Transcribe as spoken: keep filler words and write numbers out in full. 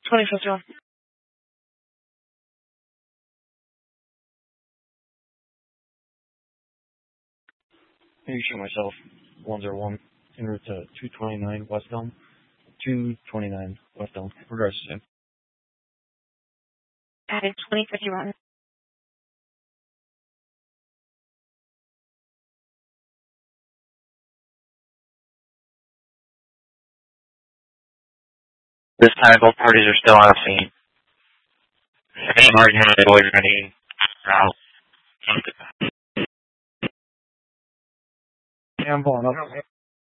twenty-fifth one. Maybe shoot myself. one zero one. En route to two twenty-nine West Elm. two twenty-nine West Elm. Regards to Sam. Added twenty fifty-one. This time, both parties are still on the scene. Any argument is always ready. Now, Yeah, I'm pulling up.